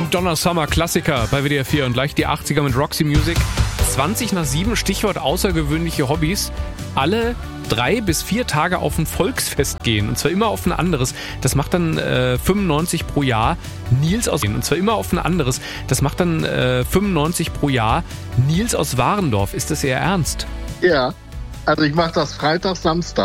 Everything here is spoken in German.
Donna Summer Klassiker bei WDR 4 und gleich die 80er mit Roxy Music. 20:20, Stichwort außergewöhnliche Hobbys. Alle 3 bis 4 Tage auf ein Volksfest gehen und zwar immer auf ein anderes. Das macht dann 95 pro Jahr. Nils aus Warendorf. Ist das Ihr Ernst? Ja, also ich mache das Freitag, Samstag.